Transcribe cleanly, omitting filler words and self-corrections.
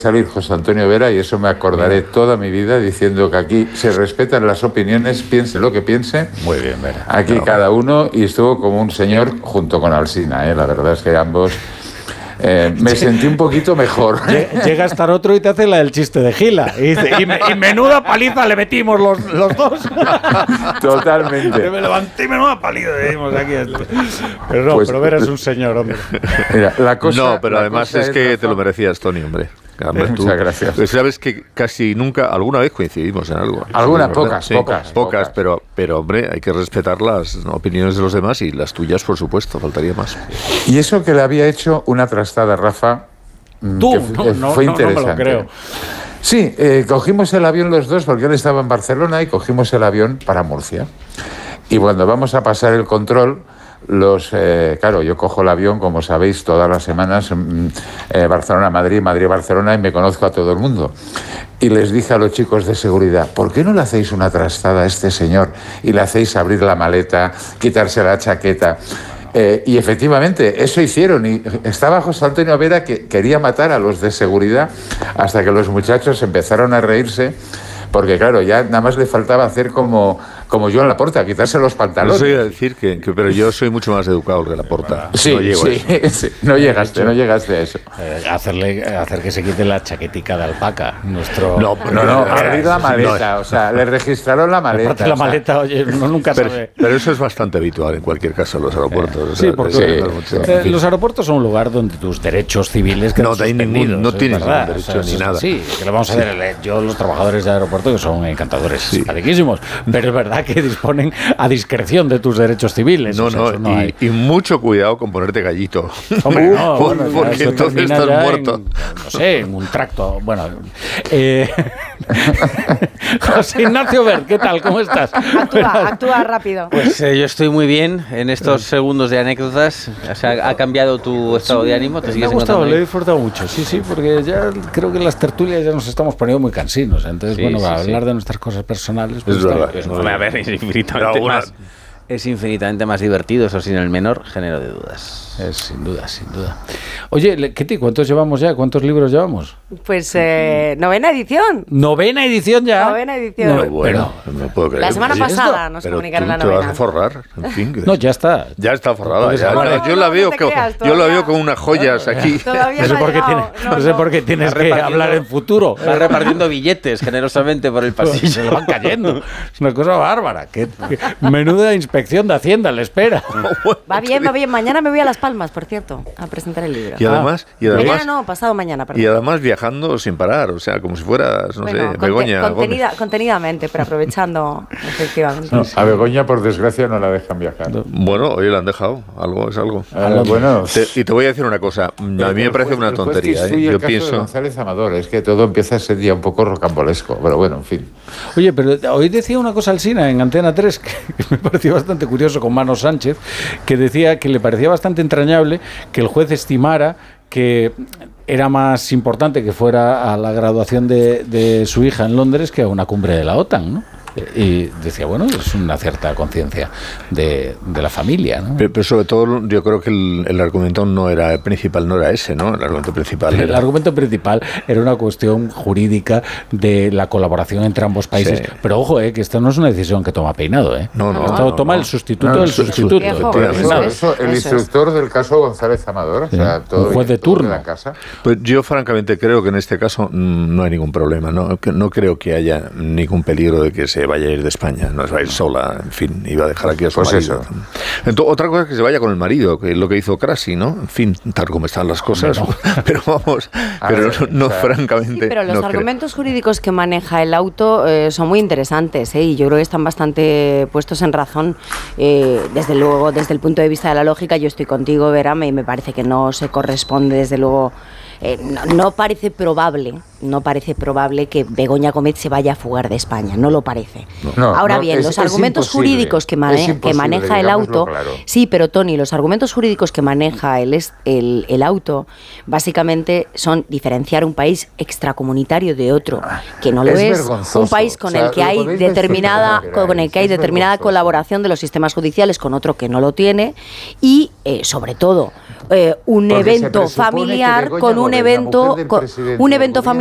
salir José Antonio Vera y eso me acordaré toda mi vida diciendo que aquí se respetan las opiniones, piense lo que piense. Muy bien, Vera. Aquí cada uno, y estuvo como un señor junto con Alsina, la verdad es que ambos... me sentí un poquito mejor. Llega a estar otro y te hace la del chiste de Gila. Y dice, y menuda paliza le metimos los dos. Totalmente. Me levanté y menuda paliza le dimos aquí. Pero no, pues, pero Vera es un señor, hombre. Mira, la cosa, no, pero además es que te lo merecías, Tony, hombre. Muchas gracias. Pues sabes que casi nunca, alguna vez coincidimos en algo. Algunas, pocas, pero hombre, hay que respetar las opiniones de los demás y las tuyas, por supuesto, faltaría más. Y eso que le había hecho una trastada, Rafa, fue interesante. No me lo creo. Sí, cogimos el avión los dos porque él estaba en Barcelona y cogimos el avión para Murcia. Y cuando vamos a pasar el control... claro, yo cojo el avión, como sabéis, todas las semanas, Barcelona-Madrid, Madrid-Barcelona, y me conozco a todo el mundo. Y les dije a los chicos de seguridad, ¿por qué no le hacéis una trastada a este señor y le hacéis abrir la maleta, quitarse la chaqueta? Y efectivamente, eso hicieron. Y estaba José Antonio Vera, que quería matar a los de seguridad, hasta que los muchachos empezaron a reírse. Porque claro, ya nada más le faltaba hacer como Joan Laporta, quitarse los pantalones. No sé decir pero yo soy mucho más educado que Laporta. Sí, no llego a eso. Sí. No llegaste a eso. Hacer que se quite la chaquetica de alpaca. No, abrir la maleta, o sea, le registraron la maleta. Aparte la maleta, oye, uno nunca sabe. Pero eso es bastante habitual en cualquier caso en los aeropuertos. Sí, porque los aeropuertos son un lugar donde tus derechos civiles quedan suspendidos. No tienes ningún derecho ni nada. Sí, que lo vamos a hacer. Yo, los trabajadores de aeropuerto, que son encantadores, simpaticísimos, pero es verdad que disponen a discreción de tus derechos civiles. Y mucho cuidado con ponerte gallito. Hombre, porque entonces estás muerto. En un tracto. Bueno, José Ignacio Bert, ¿qué tal? ¿Cómo estás? Actúa rápido. Pues yo estoy muy bien en estos segundos de anécdotas. O sea, ¿ha cambiado tu estado de ánimo? ¿Te sigues encontrando le he disfrutado mucho, sí, porque ya creo que en las tertulias ya nos estamos poniendo muy cansinos. Entonces, hablar de nuestras cosas personales... Pues es verdad. A ver, es infinitamente más divertido, eso sin el menor género de dudas. Sin duda. Oye, Ketty, ¿cuántos llevamos ya? ¿Cuántos libros llevamos? Pues novena edición. ¿Novena edición ya? Novena edición. No puedo creer. La semana pasada nos comunicaron la novena. ¿Te vas a forrar? En fin, no, ya está. Ya está forrada. Yo la veo con unas joyas aquí. No sé por qué tienes que hablar en futuro. Está repartiendo billetes generosamente por el pasillo. Se le van cayendo. Es una cosa bárbara. Menuda inspección de Hacienda le espera. Va bien. Mañana me voy a Las Palmas, por cierto, a presentar el libro. Y además mañana no, pasado mañana, perdón. Y además viajando sin parar, o sea, como si fueras, Begoña. Contenidamente, pero aprovechando, efectivamente. No, a Begoña, por desgracia, no la dejan viajar. Bueno, hoy la han dejado, algo es algo. Bueno. Y te voy a decir una cosa, a mí me parece una tontería. Yo pienso... de González Amador, es que todo empieza a ser ya un poco rocambolesco, pero bueno, en fin. Oye, pero hoy decía una cosa Alsina en Antena 3 que me pareció bastante curioso, con Mano Sánchez, que decía que le parecía bastante entrañable que el juez estimara que era más importante que fuera a la graduación de su hija en Londres que a una cumbre de la OTAN, ¿no? Y decía, bueno, es una cierta conciencia de la familia, ¿no? Pero sobre todo yo creo que el argumento principal no era ese, ¿no? El argumento principal era una cuestión jurídica de la colaboración entre ambos países. Sí. Pero ojo, que esta no es una decisión que toma Peinado, ¿eh? Esto toma el sustituto del sustituto. El instructor del caso González Amador, o sea, todo un juez de turno. De la casa. Pues yo francamente creo que en este caso no hay ningún problema, ¿no? Creo que haya ningún peligro de que se vaya a ir de España, no se va a ir sola, en fin, iba a dejar aquí a su marido. Entonces, otra cosa es que se vaya con el marido, que es lo que hizo Crassi, ¿no? En fin, tal como están las cosas, pero vamos, francamente. Sí, pero los argumentos jurídicos que maneja el auto son muy interesantes, y yo creo que están bastante puestos en razón. Desde luego, desde el punto de vista de la lógica, yo estoy contigo, Vera, y me parece que no se corresponde, desde luego. No parece probable que Begoña Gómez se vaya a fugar de España, no lo parece. Ahora bien, los argumentos jurídicos que maneja el auto, claro. Sí, pero Tony, los argumentos jurídicos que maneja el auto básicamente son diferenciar un país extracomunitario de otro, que no lo es, un país con el que hay determinada colaboración de los sistemas judiciales con otro que no lo tiene y sobre todo un evento familiar con un evento familiar